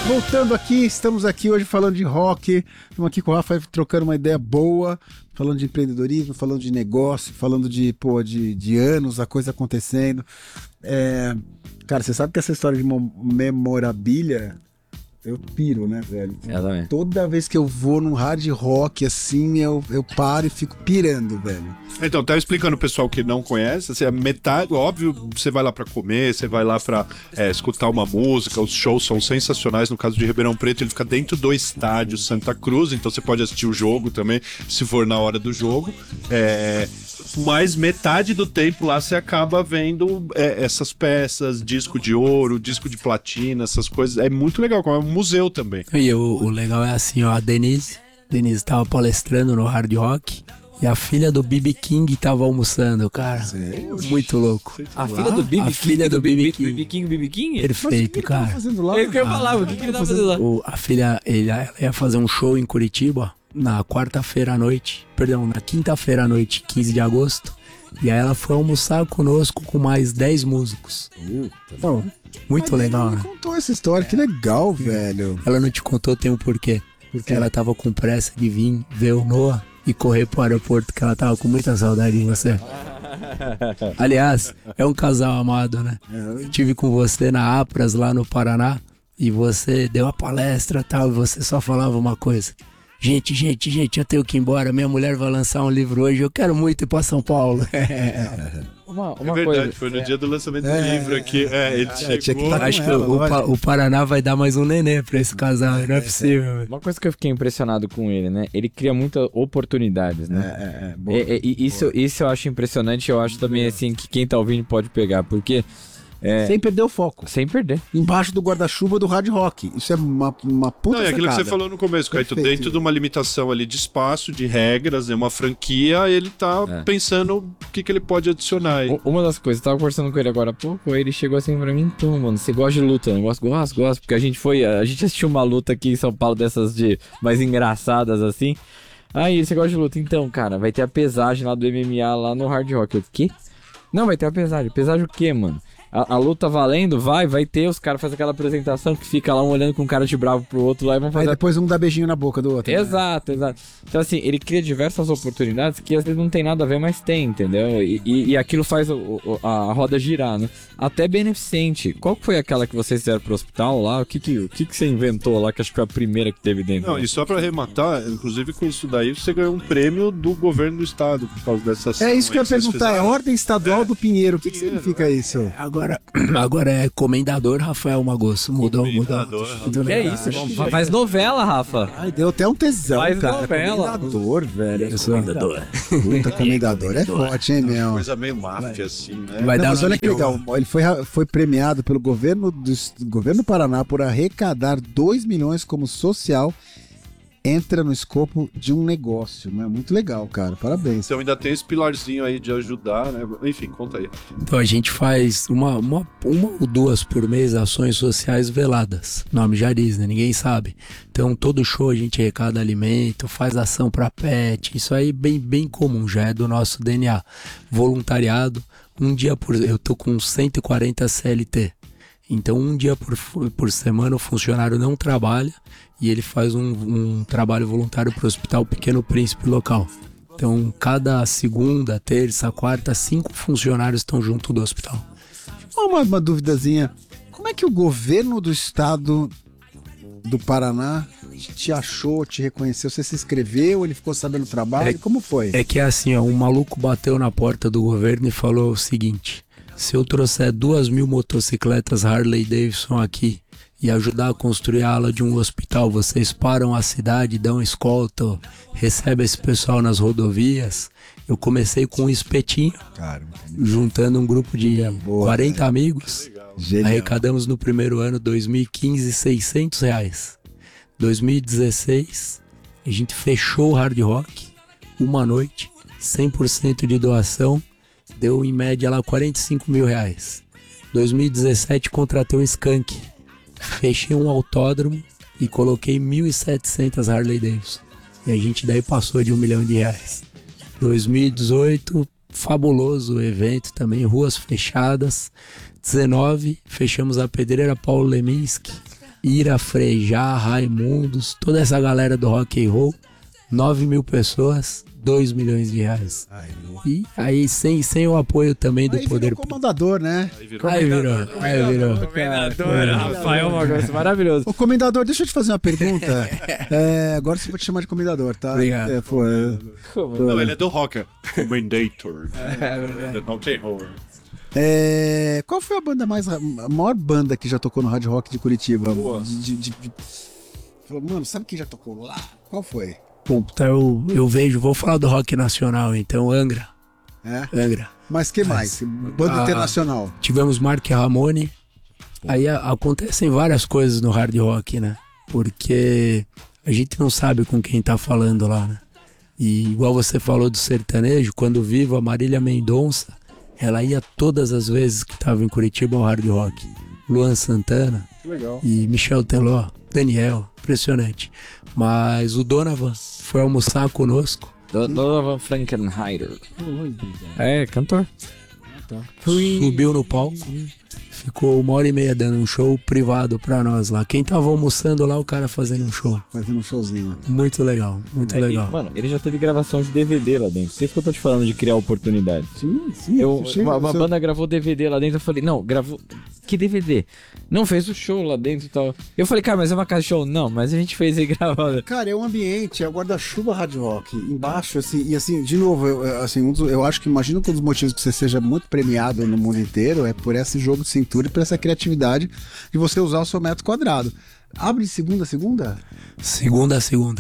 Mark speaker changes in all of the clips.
Speaker 1: Voltando aqui, estamos aqui hoje falando de rock, estamos aqui com o Rafa trocando uma ideia boa, falando de empreendedorismo, falando de negócio, falando de anos, a coisa acontecendo. Cara, você sabe que essa história de memorabilia, eu piro, né, velho?
Speaker 2: Exatamente.
Speaker 1: Toda vez que eu vou num hard rock, assim, eu paro e fico pirando, velho.
Speaker 3: Então, tá explicando o pessoal que não conhece, assim, a metade, óbvio, você vai lá pra comer, você vai lá pra escutar uma música, os shows são sensacionais, no caso de Ribeirão Preto, ele fica dentro do estádio Santa Cruz, então você pode assistir o jogo também, se for na hora do jogo, mas metade do tempo lá você acaba vendo essas peças, disco de ouro, disco de platina, essas coisas, é muito legal, como é um museu também.
Speaker 4: E o legal é assim, ó, a Denise tava palestrando no Hard Rock e a filha do B.B. King tava almoçando, cara. Sério? Muito louco.
Speaker 2: A filha do B.B. King?
Speaker 4: A filha do B.B. King.
Speaker 2: B.B. King?
Speaker 4: Perfeito, cara.
Speaker 2: Eu queria falar, o que ele tava fazendo lá?
Speaker 4: A filha, ela ia fazer um show em Curitiba na quarta-feira à noite, na quinta-feira à noite, 15 de agosto. E aí ela foi almoçar conosco com mais 10 músicos. Bom, muito legal, né?
Speaker 1: Ela contou essa história, que legal, velho.
Speaker 4: Ela não te contou, tem um porquê. Porque ela tava com pressa de vir ver o Noah e correr pro aeroporto, que ela tava com muita saudade de você. Aliás, é um casal amado, né? Eu estive com você na Apras, lá no Paraná, e você deu a palestra e tal, e você só falava uma coisa. Gente, eu tenho que ir embora, minha mulher vai lançar um livro hoje, eu quero muito ir pra São Paulo.
Speaker 2: Uma
Speaker 3: verdade,
Speaker 2: coisa,
Speaker 3: foi no dia do lançamento do livro aqui, ele chegou...
Speaker 4: Acho que o Paraná vai dar mais um nenê pra esse casal, não é possível.
Speaker 2: Uma coisa que eu fiquei impressionado com ele, né? Ele cria muitas oportunidades, né? Isso eu acho impressionante, eu acho também assim que quem tá ouvindo pode pegar, porque...
Speaker 1: Sem perder o foco.
Speaker 2: Sem perder.
Speaker 1: Embaixo do guarda-chuva do hard rock. Isso é uma puta
Speaker 3: Não, é aquilo que
Speaker 1: sacada.
Speaker 3: você falou no começo, Caíto.
Speaker 1: Perfeito.
Speaker 3: Dentro de uma limitação ali de espaço, de regras, uma franquia, ele tá pensando o que ele pode adicionar aí.
Speaker 2: Uma das coisas, eu tava conversando com ele agora há pouco, ele chegou assim pra mim, então, mano, você gosta de luta? Eu gosto, porque a gente assistiu uma luta aqui em São Paulo dessas de mais engraçadas assim. Aí, você gosta de luta? Então, cara, vai ter a pesagem lá do MMA lá no Hard Rock. Eu, quê? Não, vai ter a pesagem. Pesagem o quê, mano? A luta valendo, vai ter, os caras fazem aquela apresentação que fica lá um olhando com um cara de bravo pro outro lá e vão fazer...
Speaker 1: Aí depois um dá beijinho na boca do outro.
Speaker 2: Exato. Então assim, ele cria diversas oportunidades que às vezes não tem nada a ver, mas tem, entendeu? E aquilo faz a roda girar, né? Até beneficente. Qual foi aquela que vocês fizeram pro hospital lá? O que você inventou lá, que acho que foi a primeira que teve dentro?
Speaker 3: Não, e só pra arrematar, inclusive com isso daí, você ganhou um prêmio do governo do estado por causa dessa ação.
Speaker 1: É isso que eu ia
Speaker 3: vocês
Speaker 1: perguntar,
Speaker 3: fizeram.
Speaker 1: é Ordem Estadual do Pinheiro. O que significa isso?
Speaker 4: Agora é Comendador Rafael Magosso. Mudou.
Speaker 3: Comendador,
Speaker 4: Muito
Speaker 2: Que é
Speaker 4: legal.
Speaker 2: isso? Faz novela, Rafa.
Speaker 1: Ai, deu até um tesão,
Speaker 2: Faz
Speaker 1: cara.
Speaker 2: novela.
Speaker 1: Comendador, velho. Puta, Comendador é forte, hein, meu?
Speaker 3: Coisa meio máfia, assim, né?
Speaker 4: Vai dar
Speaker 1: Mas olha
Speaker 4: nome
Speaker 1: que
Speaker 4: de
Speaker 1: legal, ele foi premiado pelo governo do Paraná por arrecadar 2 milhões como social, entra no escopo de um negócio, né? Muito legal, cara, parabéns.
Speaker 3: Então ainda tem esse pilarzinho aí de ajudar, né? Enfim, conta aí.
Speaker 4: Então a gente faz uma ou duas por mês ações sociais veladas. O nome já diz, né? Ninguém sabe. Então todo show a gente arrecada alimento, faz ação pra pet. Isso aí bem comum, já é do nosso DNA. Voluntariado, eu tô com 140 CLT. Então um dia por semana o funcionário não trabalha e ele faz um trabalho voluntário para o Hospital Pequeno Príncipe local. Então cada segunda, terça, quarta, 5 funcionários estão junto do hospital.
Speaker 1: Uma duvidazinha, como é que o governo do estado do Paraná te achou, te reconheceu? Você se inscreveu, ele ficou sabendo do trabalho? Como foi?
Speaker 4: É que assim, ó, um maluco bateu na porta do governo e falou o seguinte: se eu trouxer 2.000 motocicletas Harley Davidson aqui e ajudar a construir a ala de um hospital, vocês param a cidade, dão escolta, recebem esse pessoal nas rodovias. Eu comecei com um espetinho, juntando um grupo de 40 amigos.
Speaker 1: Genial.
Speaker 4: Arrecadamos no primeiro ano, 2015, R$600. 2016, a gente fechou o Hard Rock, uma noite, 100% de doação, deu em média lá R$45 mil. 2017 contratei um Skank, fechei um autódromo e coloquei 1.700 Harley Davidson. E a gente daí passou de R$1 milhão. 2018, fabuloso evento também, ruas fechadas. 19, fechamos a pedreira Paulo Leminski Ira, Frejá, Raimundos, toda essa galera do rock and roll, 9 mil pessoas, 2 milhões de reais. E aí, sem o apoio também do
Speaker 1: Aí
Speaker 4: poder
Speaker 1: virou comendador, né?
Speaker 4: Aí virou.
Speaker 2: Comendador, Rafael, uma coisa maravilhosa.
Speaker 1: Ô, comendador, deixa eu te fazer uma pergunta. Agora você vai te chamar de comendador, tá?
Speaker 4: Obrigado.
Speaker 3: Não, ele é do rock. Commendator. Não tem horror.
Speaker 1: Qual foi a maior banda que já tocou no Hard Rock de Curitiba? Falou, mano, sabe quem já tocou lá? Qual foi?
Speaker 4: Puta, eu vejo, vou falar do rock nacional, então, Angra. Angra.
Speaker 1: Mas que mais? Banda internacional.
Speaker 4: Tivemos Mark Ramone. Aí acontecem várias coisas no hard rock, né? Porque a gente não sabe com quem tá falando lá, né? E igual você falou do sertanejo, quando vivo a Marília Mendonça, ela ia todas as vezes que tava em Curitiba ao hard rock. Luan Santana.
Speaker 1: Legal.
Speaker 4: E Michel Teló, Daniel, impressionante. Mas o Donovan foi almoçar conosco.
Speaker 2: Donovan Frankenheider. Cantor.
Speaker 4: Subiu no palco. Ficou 1h30 dando um show privado pra nós lá. Quem tava almoçando lá, o cara fazendo um show.
Speaker 1: Fazendo um showzinho.
Speaker 4: Muito legal, muito legal.
Speaker 2: Mano, ele já teve gravação de DVD lá dentro. Por isso que eu tô te falando de criar oportunidade.
Speaker 1: Sim.
Speaker 2: Uma banda gravou DVD lá dentro. Eu falei, não, gravou. Que DVD? Não, fez o show lá dentro e tal. Eu falei, cara, mas é uma casa de show? Não, mas a gente fez e gravou.
Speaker 1: Cara, é um ambiente, é o guarda-chuva hard rock. Embaixo, assim, e assim, de novo, eu acho que imagino que um dos motivos que você seja muito premiado no mundo inteiro é por esse jogo de cintura e por essa criatividade de você usar o seu metro quadrado. Abre de segunda a segunda?
Speaker 4: Segunda a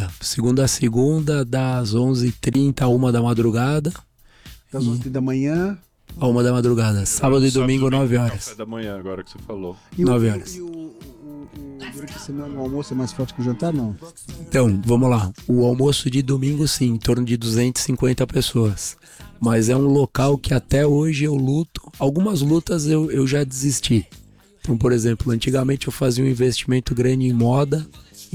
Speaker 4: segunda, das 11h30 a 1 da madrugada.
Speaker 1: Das 11 da manhã.
Speaker 4: A 1 da madrugada. Sábado e domingo, 9 horas.
Speaker 3: Café da manhã, agora que você falou.
Speaker 4: 9 horas.
Speaker 1: Durante a semana o almoço é mais forte que o jantar, não?
Speaker 4: Então, vamos lá. O almoço de domingo, sim, em torno de 250 pessoas. Mas é um local que até hoje eu luto. Algumas lutas eu já desisti. Então, por exemplo, antigamente eu fazia um investimento grande em moda,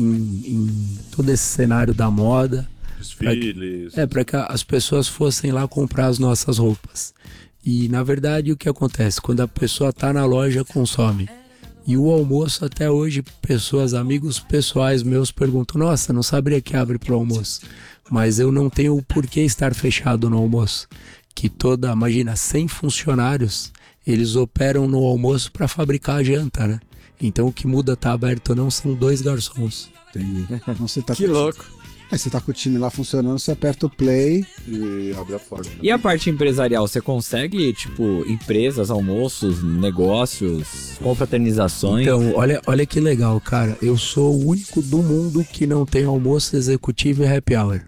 Speaker 4: em todo esse cenário da moda.
Speaker 3: Desfiles.
Speaker 4: Para que as pessoas fossem lá comprar as nossas roupas. E, na verdade, o que acontece? Quando a pessoa tá na loja, consome. E o almoço, até hoje, amigos pessoais meus perguntam, nossa, não sabia que abre pro almoço. Mas eu não tenho o porquê estar fechado no almoço. Imagina, 100 funcionários, eles operam no almoço para fabricar a janta, né? Então o que muda tá aberto ou não são 2 garçons.
Speaker 1: Entendi. Você tá
Speaker 2: Que louco.
Speaker 1: Aí você tá com o time lá funcionando, você aperta o play
Speaker 3: E abre a porta.
Speaker 2: E a parte empresarial, você consegue, tipo, empresas, almoços, negócios, confraternizações?
Speaker 4: Então, olha que legal, cara. Eu sou o único do mundo que não tem almoço executivo e happy hour.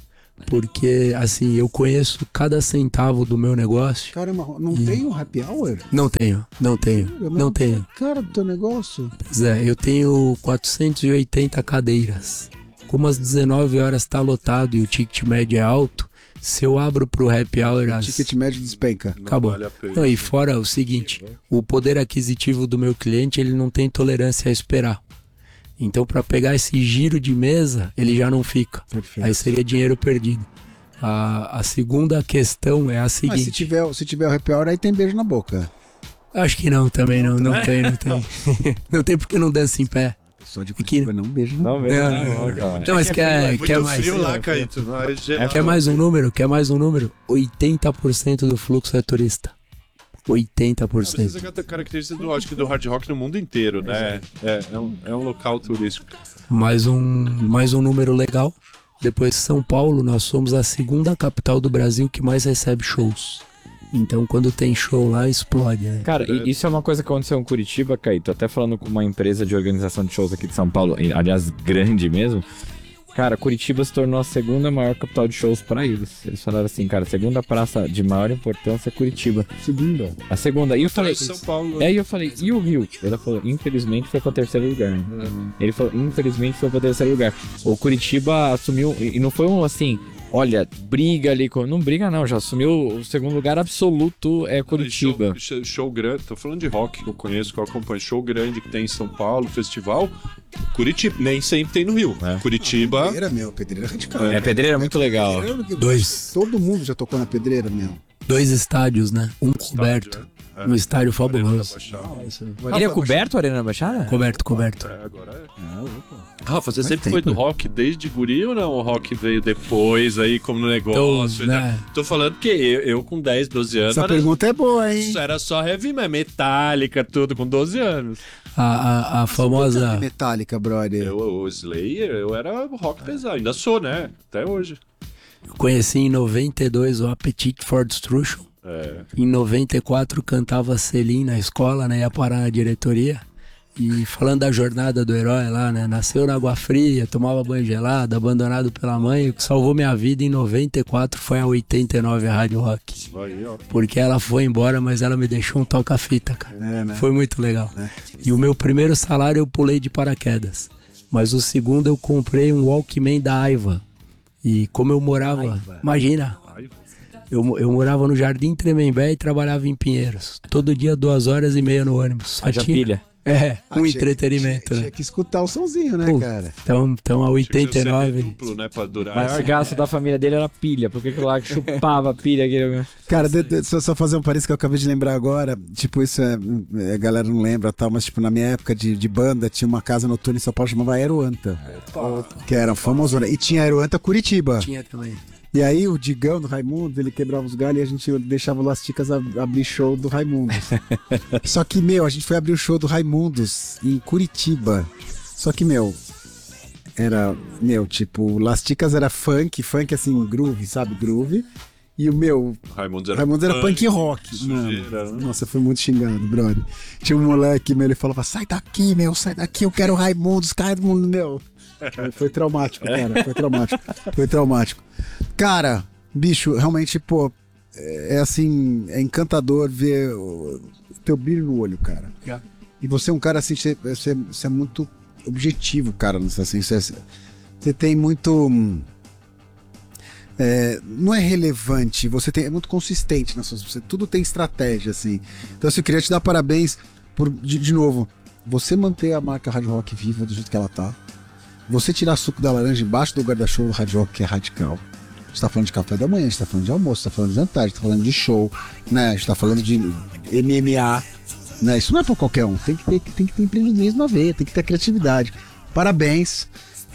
Speaker 4: Porque, assim, eu conheço cada centavo do meu negócio.
Speaker 1: Caramba, não tem um happy hour?
Speaker 4: Não tenho.
Speaker 1: Cara, do teu negócio?
Speaker 4: Pois é, eu tenho 480 cadeiras. Como às 19 horas tá lotado e o ticket médio é alto, se eu abro pro happy hour...
Speaker 1: O ticket médio despenca.
Speaker 4: Acabou.
Speaker 3: Vale a pena.
Speaker 4: Não, e fora o seguinte, o poder aquisitivo do meu cliente, ele não tem tolerância a esperar. Então, para pegar esse giro de mesa, ele já não fica.
Speaker 1: Perfeito.
Speaker 4: Aí seria dinheiro perdido. A segunda questão é a
Speaker 1: Mas
Speaker 4: seguinte...
Speaker 1: se tiver o happy hour, aí tem beijo na boca.
Speaker 4: Acho que não, também não tem. Não tem porque não dança em pé.
Speaker 1: Só de Curitiba, não beijo na boca.
Speaker 2: Não, mesmo.
Speaker 4: Não.
Speaker 2: Cara.
Speaker 4: Então, mas quer mais?
Speaker 3: Frio lá, Caíto.
Speaker 4: Quer mais um número? 80% do fluxo é turista. 80%.
Speaker 3: Essa é a característica do hard rock no mundo inteiro, né? É um local turístico.
Speaker 4: Mais um número legal. Depois de São Paulo, nós somos a segunda capital do Brasil que mais recebe shows. Então, quando tem show lá, explode, né?
Speaker 2: Cara, isso é uma coisa que aconteceu em Curitiba, Caíto. Até falando com uma empresa de organização de shows aqui de São Paulo, aliás, grande mesmo. Cara, Curitiba se tornou a segunda maior capital de shows pra eles. Eles falaram assim, cara, a segunda praça de maior importância é Curitiba.
Speaker 1: Segunda?
Speaker 2: A segunda. E eu falei...
Speaker 3: São Paulo.
Speaker 2: Aí eu falei, e o Rio? Ele falou, infelizmente foi pra terceiro lugar. Ele falou, infelizmente foi pra terceiro lugar. O Curitiba assumiu, e não foi um assim... Olha, briga ali com... Não briga não, já assumiu o segundo lugar absoluto é Curitiba.
Speaker 3: Show grande, tô falando de rock que eu conheço, que eu acompanho. Show grande que tem em São Paulo, festival. Curitiba, nem sempre tem no Rio. Curitiba...
Speaker 1: Pedreira, Pedreira radical.
Speaker 2: Pedreira é muito legal.
Speaker 1: Todo mundo já tocou na Pedreira, meu.
Speaker 4: 2 estádios, né? Um coberto. Um estádio fabuloso.
Speaker 2: Ele é coberto, a Arena da Baixada?
Speaker 4: Coberto.
Speaker 3: Agora é. Rafa, você sempre foi do rock desde guri ou não? O rock veio depois aí como negócio?
Speaker 4: Né?
Speaker 3: Tô falando que eu com 10, 12 anos...
Speaker 1: Essa pergunta é boa, hein?
Speaker 3: Isso era só heavy metálica, tudo, com 12 anos.
Speaker 4: A famosa...
Speaker 1: Metallica, brother.
Speaker 3: O Slayer, eu era rock pesado, ainda sou, né? Até hoje.
Speaker 4: Eu conheci em 92 o Appetite for Destruction. Em 94 cantava Selim na escola, né? Ia parar na diretoria. E falando da jornada do herói lá, né? Nasceu na água fria, tomava banho gelado, abandonado pela mãe. O que salvou minha vida em 94 foi a 89, a Rádio Rock.
Speaker 3: Aí, ó.
Speaker 4: Porque ela foi embora, mas ela me deixou um toca-fita, cara.
Speaker 1: Né?
Speaker 4: Foi muito legal. E o meu primeiro salário eu pulei de paraquedas. Mas o segundo eu comprei um Walkman da Aiva. E como eu morava... Imagina... Eu morava no Jardim Tremembé e trabalhava em Pinheiros. Todo dia 2h30 no ônibus. Só tinha
Speaker 2: pilha.
Speaker 4: Entretenimento, né?
Speaker 1: Tinha que escutar o somzinho, né, cara?
Speaker 4: Então a 89...
Speaker 3: Duplo, né, pra durar
Speaker 2: O maior gasto da família dele era pilha, porque aquilo lá que chupava a pilha. Aquele...
Speaker 1: Cara, só fazer um parênteses que eu acabei de lembrar agora. Tipo, isso a galera não lembra e tal, mas tipo, na minha época de banda, tinha uma casa noturna em São Paulo chamada Aeroanta. Que era famosona. E tinha Aeroanta Curitiba.
Speaker 4: Tinha também.
Speaker 1: E aí o Digão do Raimundos, ele quebrava os galhos e a gente deixava o Las Ticas abrir show do Raimundos. Só que, a gente foi abrir o show do Raimundos em Curitiba. Só que, era, tipo, Las Ticas era funk assim, groove, sabe? Groove. E o
Speaker 3: Raimundos
Speaker 1: era punk rock.
Speaker 3: Sujeira,
Speaker 1: Mano, nossa, foi muito xingado, brother. Tinha um moleque, ele falava, sai daqui, eu quero o Raimundos, cai do mundo, Foi traumático, cara, foi traumático. Cara, bicho, realmente, pô, é assim, é encantador ver o teu brilho no olho, cara. E você é um cara assim, você é muito objetivo, cara, assim, você tem muito... não é relevante, é muito consistente nas suas, tudo tem estratégia, assim. Então, assim, eu queria te dar parabéns por, de novo, você manter a marca Rádio Rock viva do jeito que ela tá. Você tirar suco da laranja embaixo do guarda-chuva do Rádio Rock, que é radical. A gente tá falando de café da manhã, a gente tá falando de almoço, a gente tá falando de jantar, a gente tá falando de show, né? A gente tá falando de MMA, né? Isso não é pra qualquer um. Tem que ter empreendedorismo na veia, tem que ter criatividade. Parabéns.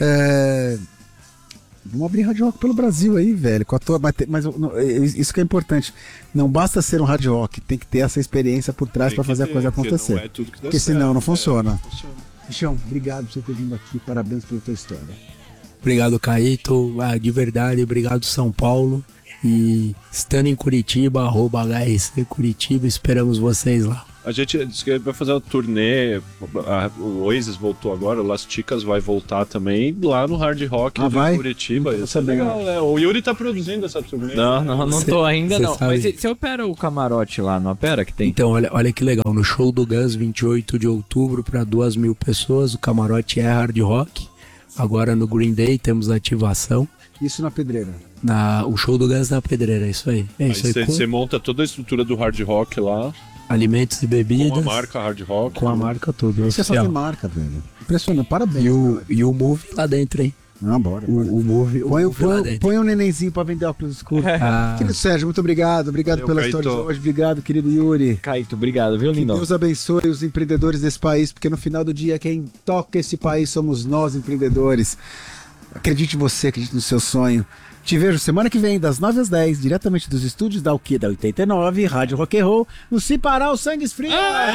Speaker 1: Vamos abrir Rádio Rock pelo Brasil aí, velho. Mas isso que é importante. Não basta ser um Rádio Rock, tem que ter essa experiência por trás pra fazer a coisa acontecer.
Speaker 3: Não é tudo que dá
Speaker 1: porque senão
Speaker 3: certo,
Speaker 1: não funciona. Bichão, obrigado por você ter vindo aqui. Parabéns pela tua história.
Speaker 4: Obrigado, Caíto. De verdade, obrigado, São Paulo. E estando em Curitiba, @HRC Curitiba, esperamos vocês lá.
Speaker 3: A gente disse que vai fazer uma turnê. O Oasis voltou agora, o Las Ticas vai voltar também lá no Hard Rock de Curitiba. Isso é legal, né? O Yuri tá produzindo essa turnê.
Speaker 2: Não tô ainda, não.
Speaker 4: Sabe.
Speaker 2: Mas você opera o camarote lá, não opera que tem?
Speaker 4: Então, olha que legal. No show do Guns, 28 de outubro, para 2.000 pessoas, o camarote é Hard Rock. Agora no Green Day temos ativação.
Speaker 1: Isso na Pedreira.
Speaker 4: O show do Guns na Pedreira, isso aí.
Speaker 3: Aí você monta toda a estrutura do Hard Rock lá.
Speaker 4: Alimentos e bebidas.
Speaker 3: Com a marca Hard Rock.
Speaker 4: Com a marca toda.
Speaker 1: Você só tem marca, velho. Impressionante, parabéns.
Speaker 4: E o Move lá dentro, hein?
Speaker 1: Bora.
Speaker 4: O Move.
Speaker 1: Põe um nenenzinho pra vender óculos escuros. Querido Sérgio, muito obrigado. Obrigado pela história de hoje. Obrigado, querido Yuri.
Speaker 2: Caíto, obrigado, viu, lindo?
Speaker 1: Que Deus abençoe os empreendedores desse país, porque no final do dia quem toca esse país somos nós, empreendedores. Acredite em você, acredite no seu sonho. Te vejo semana que vem, das 9 às 10, diretamente dos estúdios da 89, Rádio Rock and Roll, no Se Parar o Sangue Esfria.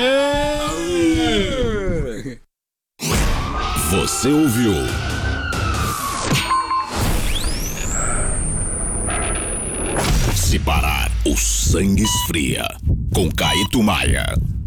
Speaker 5: Você ouviu? Se Parar o Sangue Esfria, com Caíto Maia.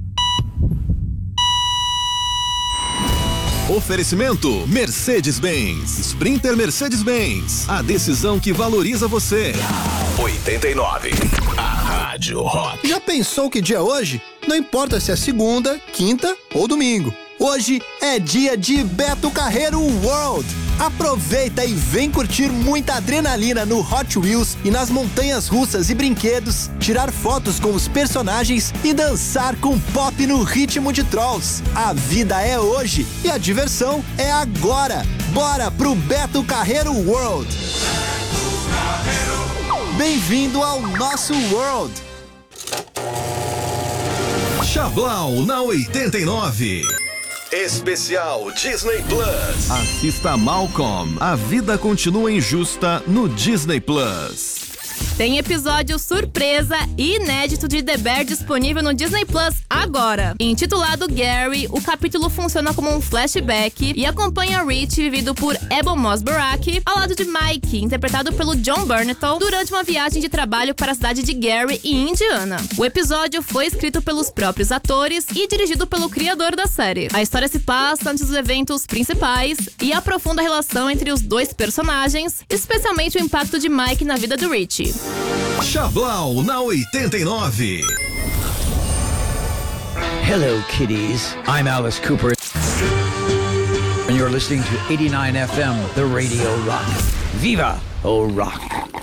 Speaker 5: Oferecimento Mercedes-Benz. Sprinter Mercedes-Benz. A decisão que valoriza você. 89. A Rádio Rock.
Speaker 6: Já pensou que dia é hoje? Não importa se é segunda, quinta ou domingo. Hoje é dia de Beto Carreiro World. Aproveita e vem curtir muita adrenalina no Hot Wheels e nas montanhas russas e brinquedos, tirar fotos com os personagens e dançar com pop no ritmo de Trolls. A vida é hoje e a diversão é agora. Bora pro Beto Carreiro World. Bem-vindo ao nosso World.
Speaker 5: Chablau na 89. Especial Disney Plus. Assista Malcolm. A vida continua injusta no Disney Plus.
Speaker 7: Tem episódio surpresa e inédito de The Bear disponível no Disney Plus agora. Intitulado Gary, o capítulo funciona como um flashback e acompanha Rich, vivido por Ebon Moss-Barack, ao lado de Mike, interpretado pelo John Bernthal, durante uma viagem de trabalho para a cidade de Gary, em Indiana. O episódio foi escrito pelos próprios atores e dirigido pelo criador da série. A história se passa antes dos eventos principais e aprofunda a relação entre os dois personagens, especialmente o impacto de Mike na vida do Rich.
Speaker 5: Chablau na 89.
Speaker 8: Hello, kiddies. I'm Alice Cooper. And you're listening to 89 FM, the Radio Rock. Viva, O Rock.